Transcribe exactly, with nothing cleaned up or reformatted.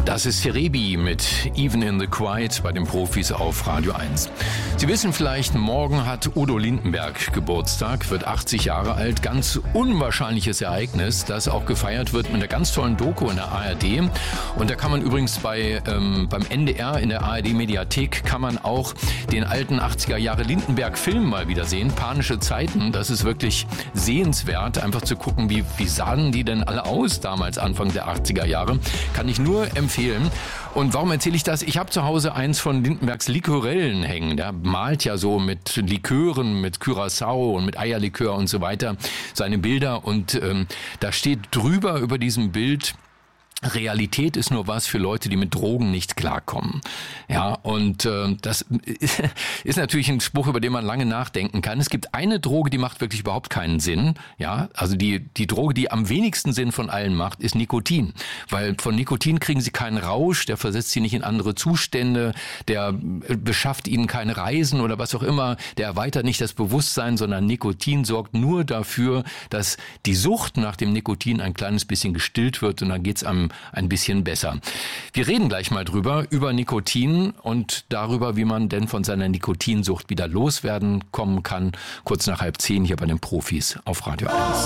Das ist Serebi mit Even in the Quiet bei den Profis auf Radio eins. Sie wissen vielleicht, morgen hat Udo Lindenberg Geburtstag, wird achtzig Jahre alt. Ganz unwahrscheinliches Ereignis, das auch gefeiert wird mit einer ganz tollen Doku in der A R D. Und da kann man übrigens bei ähm, beim N D R in der A R D-Mediathek kann man auch den alten achtziger Jahre Lindenberg-Film mal wieder sehen. Panische Zeiten, das ist wirklich sehenswert, einfach zu gucken, wie, wie sahen die denn alle aus damals, Anfang der achtziger Jahre. Kann ich nur empfehlen. Und warum erzähle ich das? Ich habe zu Hause eins von Lindenbergs Likorellen hängen. Der malt ja so mit Likören, mit Curaçao und mit Eierlikör und so weiter seine Bilder. Und ähm, da steht drüber über diesem Bild: Realität ist nur was für Leute, die mit Drogen nicht klarkommen. Ja, und äh, das ist natürlich ein Spruch, über den man lange nachdenken kann. Es gibt eine Droge, die macht wirklich überhaupt keinen Sinn. Ja, also die die Droge, die am wenigsten Sinn von allen macht, ist Nikotin. Weil von Nikotin kriegen sie keinen Rausch, der versetzt sie nicht in andere Zustände, der beschafft ihnen keine Reisen oder was auch immer, der erweitert nicht das Bewusstsein, sondern Nikotin sorgt nur dafür, dass die Sucht nach dem Nikotin ein kleines bisschen gestillt wird und dann geht's am ein bisschen besser. Wir reden gleich mal drüber, über Nikotin und darüber, wie man denn von seiner Nikotinsucht wieder loswerden kommen kann. Kurz nach halb zehn hier bei den Profis auf Radio eins.